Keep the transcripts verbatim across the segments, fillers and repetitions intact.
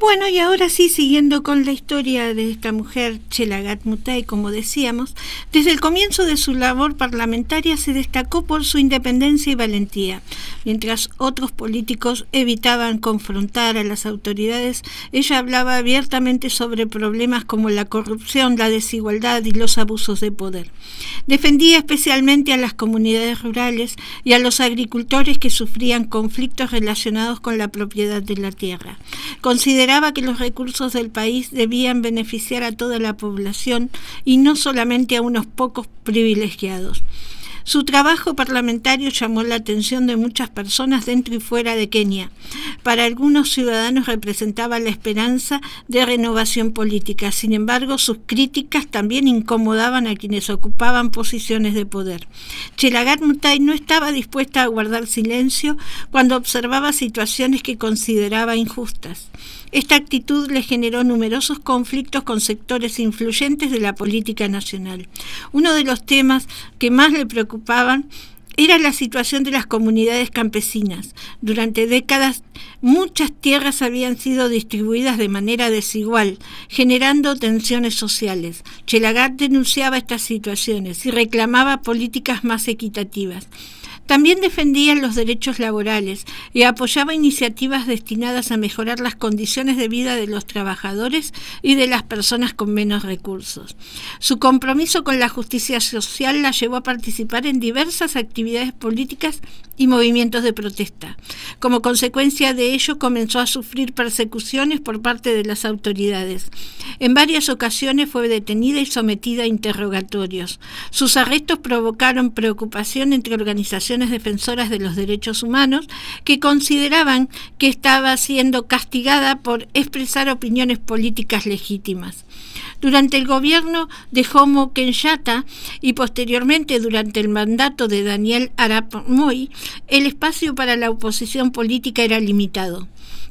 Bueno, y ahora sí, siguiendo con la historia de esta mujer, Chelagat Mutay, como decíamos, desde el comienzo de su labor parlamentaria se destacó por su independencia y valentía. Mientras otros políticos evitaban confrontar a las autoridades, ella hablaba abiertamente sobre problemas como la corrupción, la desigualdad y los abusos de poder. Defendía especialmente a las comunidades rurales y a los agricultores que sufrían conflictos relacionados con la propiedad de la tierra. Consideraba que los recursos del país debían beneficiar a toda la población y no solamente a unos pocos privilegiados. Su trabajo parlamentario llamó la atención de muchas personas dentro y fuera de Kenia. Para algunos ciudadanos representaba la esperanza de renovación política. Sin embargo, sus críticas también incomodaban a quienes ocupaban posiciones de poder. Chelagat Mutay no estaba dispuesta a guardar silencio cuando observaba situaciones que consideraba injustas. Esta actitud le generó numerosos conflictos con sectores influyentes de la política nacional. Uno de los temas que más le preocupaban era la situación de las comunidades campesinas. Durante décadas, muchas tierras habían sido distribuidas de manera desigual, generando tensiones sociales. Chelagat denunciaba estas situaciones y reclamaba políticas más equitativas. También defendía los derechos laborales y apoyaba iniciativas destinadas a mejorar las condiciones de vida de los trabajadores y de las personas con menos recursos. Su compromiso con la justicia social la llevó a participar en diversas actividades políticas y movimientos de protesta. Como consecuencia de ello, comenzó a sufrir persecuciones por parte de las autoridades. En varias ocasiones fue detenida y sometida a interrogatorios. Sus arrestos provocaron preocupación entre organizaciones defensoras de los derechos humanos que consideraban que estaba siendo castigada por expresar opiniones políticas legítimas. Durante el gobierno de Jomo Kenyatta y posteriormente durante el mandato de Daniel Arap Moi, el espacio para la oposición política era limitado.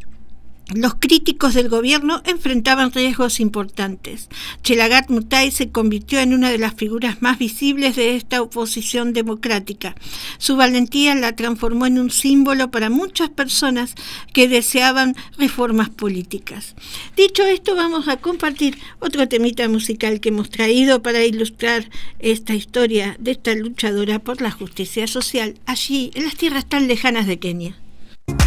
Los críticos del gobierno enfrentaban riesgos importantes. Chelagat Mutay se convirtió en una de las figuras más visibles de esta oposición democrática. Su valentía la transformó en un símbolo para muchas personas que deseaban reformas políticas. Dicho esto, vamos a compartir otro temita musical que hemos traído para ilustrar esta historia de esta luchadora por la justicia social allí en las tierras tan lejanas de Kenia.